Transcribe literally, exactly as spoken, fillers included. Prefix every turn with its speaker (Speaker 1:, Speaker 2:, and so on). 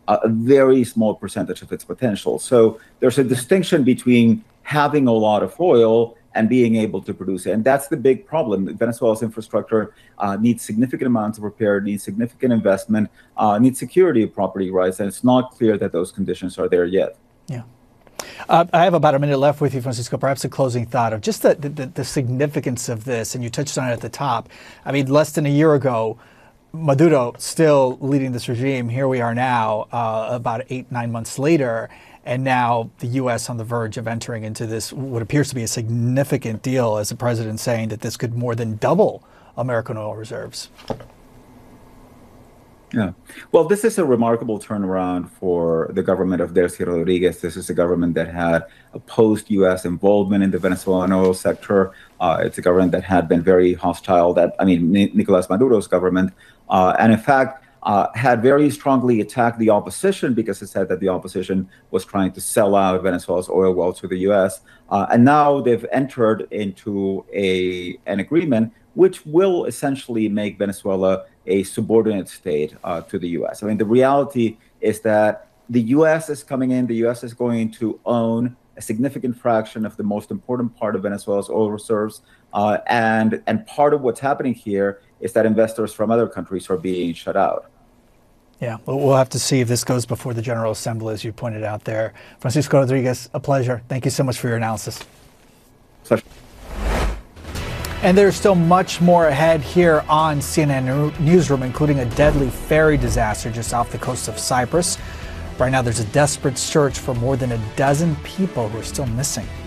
Speaker 1: uh, a very small percentage of its potential. So there's a distinction between having a lot of oil and being able to produce it. And that's the big problem. Venezuela's infrastructure uh, needs significant amounts of repair, needs significant investment, uh, needs security of property rights, and it's not clear that those conditions are there yet.
Speaker 2: Yeah. Uh, I have about a minute left with you, Francisco. Perhaps a closing thought of just the, the, the significance of this, and you touched on it at the top. I mean, less than a year ago, Maduro still leading this regime. Here we are now, uh, about eight, nine months later, and now the U S on the verge of entering into this, what appears to be a significant deal, as the president saying that this could more than double American oil reserves.
Speaker 1: Yeah. Well, this is a remarkable turnaround for the government of Delcy Rodriguez. This is a government that had opposed U S involvement in the Venezuelan oil sector. Uh, it's a government that had been very hostile, that, I mean, Nicolas Maduro's government, uh, and in fact, uh, had very strongly attacked the opposition because it said that the opposition was trying to sell out Venezuela's oil wealth to the U S. Uh, and now they've entered into a an agreement which will essentially make Venezuela a subordinate state uh, to the U S. I mean, the reality is that the U S is coming in, the U S is going to own a significant fraction of the most important part of Venezuela's oil reserves. Uh, and, and part of what's happening here is that investors from other countries are being shut out.
Speaker 2: Yeah, well, we'll have to see if this goes before the General Assembly, as you pointed out there. Francisco Rodriguez, a pleasure. Thank you so much for your analysis.
Speaker 1: Pleasure.
Speaker 2: And there's still much more ahead here on C N N Newsroom, including a deadly ferry disaster just off the coast of Cyprus. Right now, there's a desperate search for more than a dozen people who are still missing.